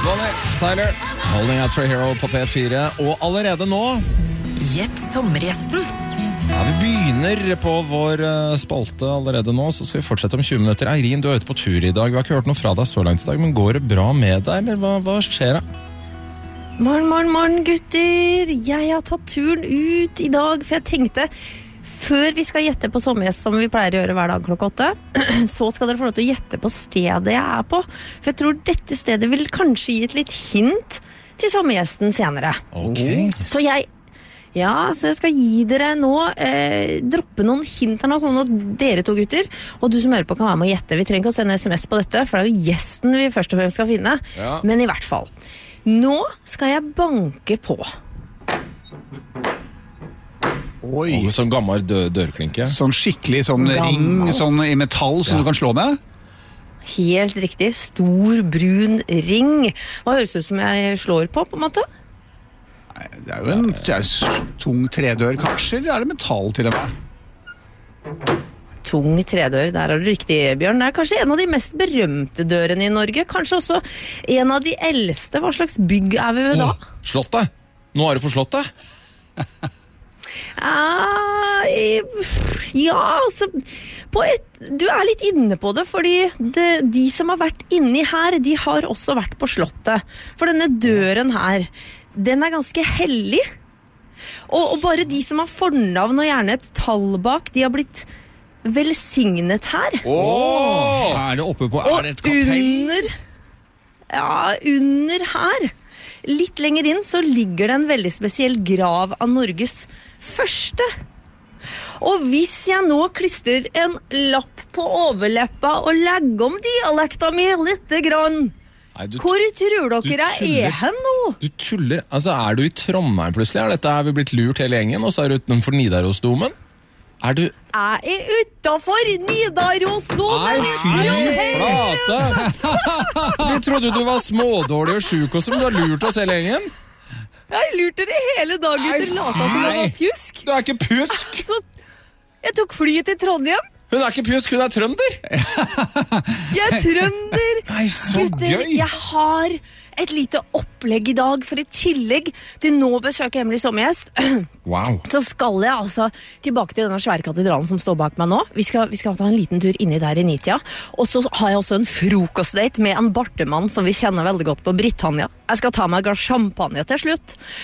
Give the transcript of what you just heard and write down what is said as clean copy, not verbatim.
Bonnie Tyler, Holding Out for a Hero på P4. Og allerede nå Gjett sommergjesten. Ja, vi begynner på vår spalte allerede nå, så skal vi fortsette om 20 minutter. Eirin, du er ute på tur i dag. Vi har ikke hørt noe fra deg så langt i dag, men går det bra med deg, eller hva skjer da? Morgen, gutter. Jeg har tatt turen ut i dag, for jeg tenkte, før vi skal gjette på sommergjest, som vi pleier å gjøre hver dag klokka 8, så skal dere få lov til å gjette på stedet jeg er på. For jeg tror dette stedet vil kanskje gi et litt hint til sommergjesten senere. Ok. Så jeg skal gi dere nå, droppe noen hint her nå, sånn at dere to gutter, og du som hører på kan være med å gjette. Vi trenger ikke å sende SMS på dette, for det er jo gjesten vi først og fremst skal finne. Ja. Men i hvert fall, nå skal jeg banke på. Oi. Sånn gammel dørklinke. Sånn skikkelig sånn ring sånn i metall som du kan slå med? Helt riktig, stor, brun ring. Hva høres ut som jeg slår på en måte? Det er jo en tung tredør kanskje, eller er det metall til og med? Tung tredør, der er du riktig, Bjørn. Det er kanskje en av de mest berømte dørene i Norge. Kanskje også en av de eldste. Hva slags bygg er vi ved da? Slottet! Nå er du på Slottet? Ja, altså du er litt inne på det, fordi de som har vært inni her, de har også vært på Slottet. For denne døren her, den er ganske hellig. Og bare de som har fornavn og gjerne et tall bak, de har blitt velsignet her. Er det oppe på, er det et kapell? Under her, litt lenger inn, så ligger det en veldig spesiell grav av Norges første. Og hvis jeg nå klistrer en lapp på overleppa og legger om dialekta mi litt grann, hvor tror dere jeg er hen nå? Du tuller, altså er du i Trondheim plutselig? Er dette her vi blitt lurt hele gjengen, og så er du utenfor Nidarosdomen? Jeg er utenfor Nidarosdomen! Nei, fy flate! Vi trodde du var smådårlig og syk, og som du har lurt oss hele gjengen. Jeg lurte dere hele dagen, dere lata som jeg var pjusk. Du er ikke pjusk! Så jeg tok flyet til Trondheim. Hun er ikke pjusk, hun er trønder. Jeg er trønder. Nei, så gutter, gøy. jeg har et lite opplegg i dag, for i tillegg til nå besøke hemmelig sommergjest, Wow. så skal jeg altså tilbake til denne svære katedralen som står bak meg nå. Vi skal ta en liten tur inni der i nitida. Og så har jeg også en frokostdate med en bartemann som vi kjenner veldig godt på Britannia. Jeg skal ta meg et glass champagne til slutt.